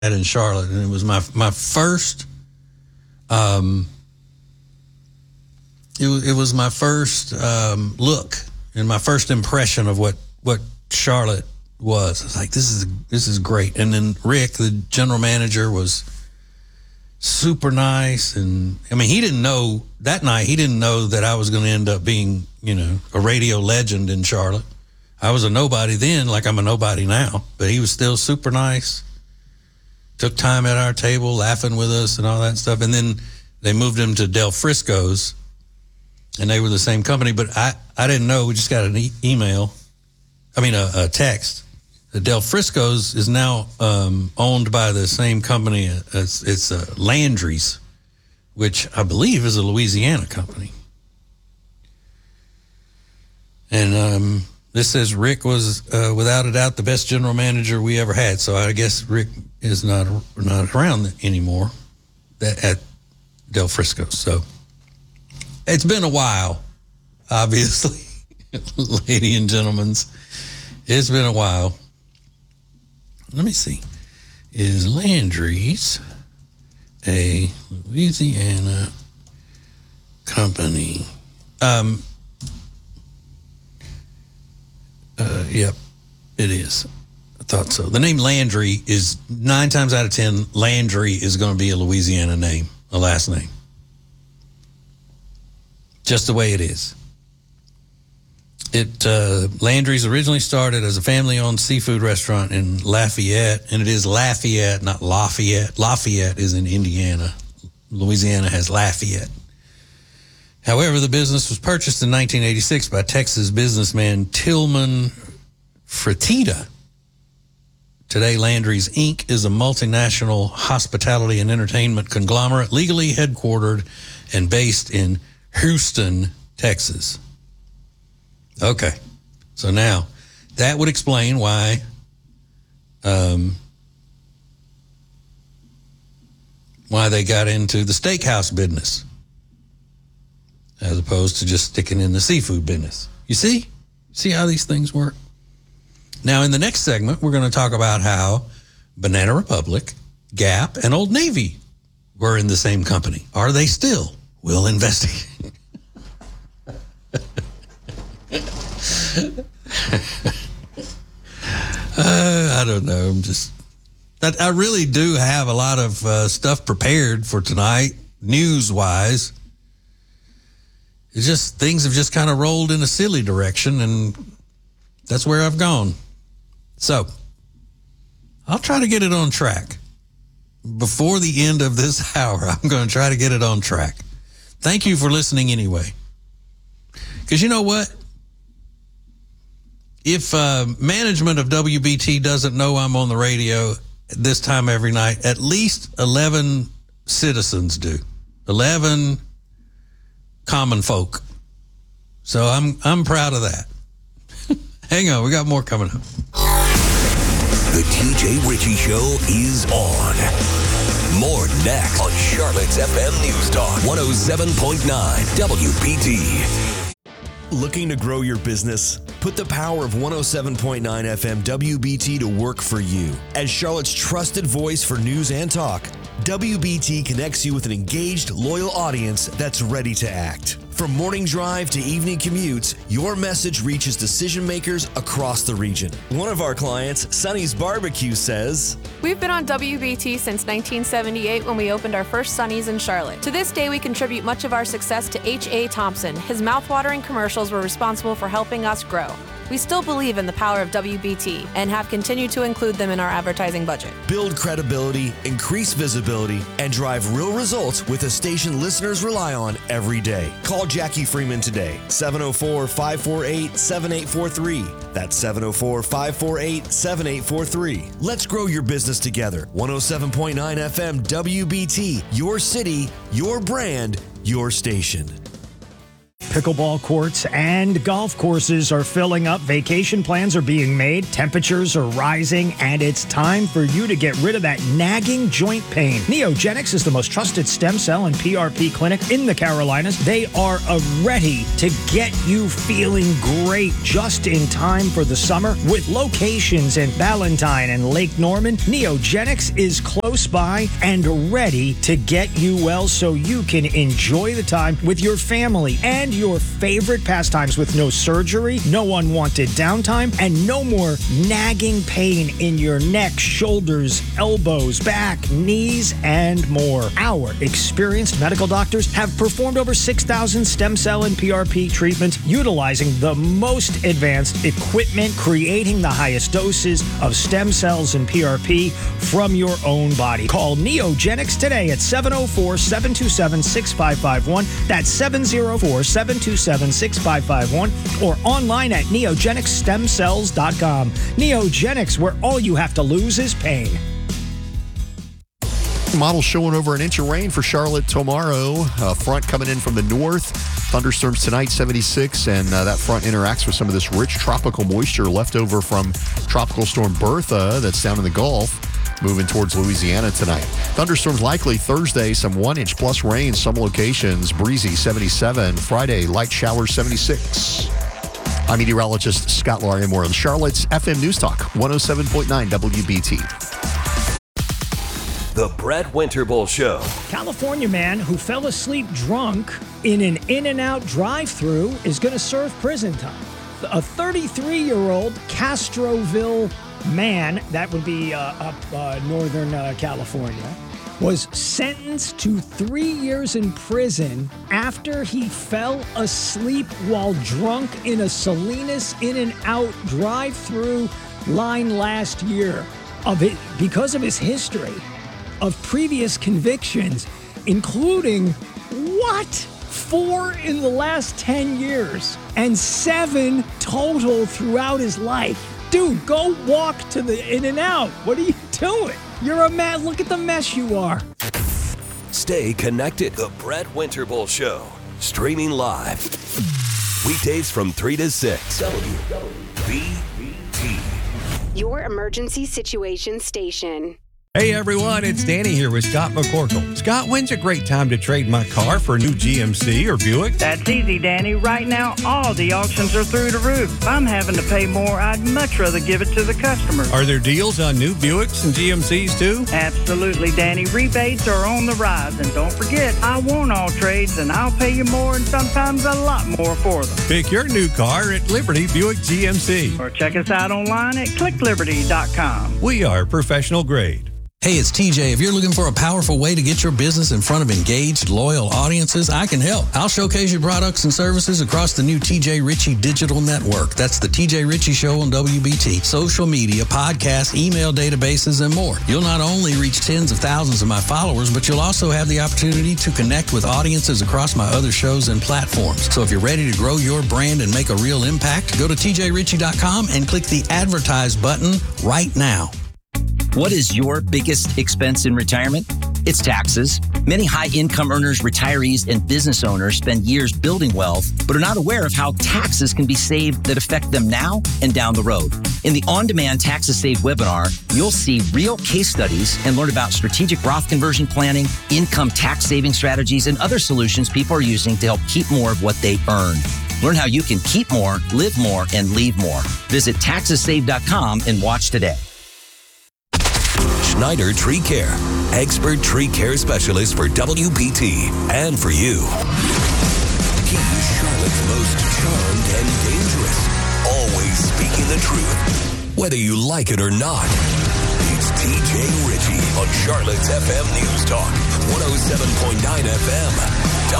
in Charlotte, and it was my first. It was my first look and my first impression of what Charlotte was. I was like, this is great. And then Rick, the general manager, was super nice, and I mean, he didn't know that night. He didn't know that I was going to end up being, a radio legend in Charlotte. I was a nobody then, like I'm a nobody now. But he was still super nice. Took time at our table, laughing with us and all that stuff. And then they moved him to Del Frisco's, and they were the same company. But I didn't know. We just got an email. I mean, a text. The Del Frisco's is now owned by the same company. It's Landry's, which I believe is a Louisiana company. And this says Rick was, without a doubt, the best general manager we ever had. So I guess Rick is not around anymore at Del Frisco's. So it's been a while, obviously, ladies and gentlemen. It's been a while. Let me see. Is Landry's a Louisiana company? Yep, it is. I thought so. The name Landry is 9 times out of 10, Landry is going to be a Louisiana name, a last name. Just the way it is. Landry's originally started as a family-owned seafood restaurant in Lafayette, and it is Lafayette, not Lafayette. Lafayette is in Indiana. Louisiana has Lafayette. However, the business was purchased in 1986 by Texas businessman Tillman Fertitta. Today, Landry's Inc. is a multinational hospitality and entertainment conglomerate legally headquartered and based in Houston, Texas. Okay, so now that would explain why they got into the steakhouse business as opposed to just sticking in the seafood business. You see? See how these things work? Now, in the next segment, we're going to talk about how Banana Republic, Gap, and Old Navy were in the same company. Are they still? We'll investigate. I don't know. I really do have a lot of stuff prepared for tonight, news-wise. It's just things have just kind of rolled in a silly direction, and that's where I've gone. So I'll try to get it on track. Before the end of this hour, I'm going to try to get it on track. Thank you for listening anyway. Because you know what? If management of WBT doesn't know I'm on the radio this time every night, at least 11 citizens do. 11 common folk. So I'm proud of that. Hang on, we got more coming up. The TJ Ritchie Show is on. More next on Charlotte's FM News Talk 107.9 WBT. Looking to grow your business? Put the power of 107.9 FM WBT to work for you. As Charlotte's trusted voice for news and talk, WBT connects you with an engaged, loyal audience that's ready to act. From morning drive to evening commutes, your message reaches decision makers across the region. One of our clients, Sonny's Barbecue, says, "We've been on WBT since 1978 when we opened our first Sonny's in Charlotte. To this day, we contribute much of our success to H.A. Thompson. His mouthwatering commercials were responsible for helping us grow. We still believe in the power of WBT and have continued to include them in our advertising budget. Build credibility, increase visibility, and drive real results with a station listeners rely on every day. Call Jackie Freeman today, 704-548-7843. That's 704-548-7843. Let's grow your business together. 107.9 FM WBT, your city, your brand, your station. pickleball courts and golf courses are filling up. Vacation plans are being made. Temperatures are rising, and it's time for you to get rid of that nagging joint pain. Neogenics is the most trusted stem cell and PRP clinic in the Carolinas. They are ready to get you feeling great just in time for the summer. With locations in Ballantyne and Lake Norman, Neogenics is close by and ready to get you well so you can enjoy the time with your family and your favorite pastimes with no surgery, no unwanted downtime, and no more nagging pain in your neck, shoulders, elbows, back, knees, and more. Our experienced medical doctors have performed over 6,000 stem cell and PRP treatments utilizing the most advanced equipment, creating the highest doses of stem cells and PRP from your own body. Call Neogenics today at 704-727-6551. That's 704-727-6551 or online at neogenicstemcells.com. Neogenics, where all you have to lose is pain. Models showing over an inch of rain for Charlotte tomorrow. Front coming in from the north. Thunderstorms tonight, 76, and that front interacts with some of this rich tropical moisture left over from Tropical Storm Bertha that's down in the Gulf, moving towards Louisiana tonight. Thunderstorms likely Thursday, some 1 inch plus rain, some locations, breezy 77. Friday, light showers 76. I'm meteorologist Scott Larimore on Charlotte's FM News Talk, 107.9 WBT. The Brett Winterble Show. California man who fell asleep drunk in an In-N-Out drive-thru is going to serve prison time. A 33-year-old Castroville man, that would be up northern California, was sentenced to 3 years in prison after he fell asleep while drunk in a Salinas In-N-Out drive-thru line last year because of his history of previous convictions, including 4 in the last 10 years and 7 total throughout his life. Dude, go walk to the In-N-Out. What are you doing? You're a man. Look at the mess you are. Stay connected. The Brett Winterble Show. Streaming live. Weekdays from 3 to 6. WBT. Your emergency situation station. Hey everyone, it's Danny here with Scott McCorkle. Scott, when's a great time to trade my car for a new GMC or Buick? That's easy, Danny. Right now, all the auctions are through the roof. If I'm having to pay more, I'd much rather give it to the customer. Are there deals on new Buicks and GMCs too? Absolutely, Danny. Rebates are on the rise. And don't forget, I want all trades, and I'll pay you more and sometimes a lot more for them. Pick your new car at Liberty Buick GMC. Or check us out online at clickliberty.com. We are professional grade. Hey, it's TJ. If you're looking for a powerful way to get your business in front of engaged, loyal audiences, I can help. I'll showcase your products and services across the new TJ Ritchie Digital Network. That's the TJ Ritchie Show on WBT. Social media, podcasts, email databases, and more. You'll not only reach tens of thousands of my followers, but you'll also have the opportunity to connect with audiences across my other shows and platforms. So if you're ready to grow your brand and make a real impact, go to tjritchie.com and click the Advertise button right now. What is your biggest expense in retirement? It's taxes. Many high-income earners, retirees, and business owners spend years building wealth, but are not aware of how taxes can be saved that affect them now and down the road. In the On-Demand Taxes Saved webinar, you'll see real case studies and learn about strategic Roth conversion planning, income tax saving strategies, and other solutions people are using to help keep more of what they earn. Learn how you can keep more, live more, and leave more. Visit taxessaved.com and watch today. Schneider Tree Care, expert tree care specialist for WBT and for you. He's Charlotte's most charmed and dangerous, always speaking the truth, whether you like it or not. It's TJ Ritchie on Charlotte's FM News Talk, 107.9 FM.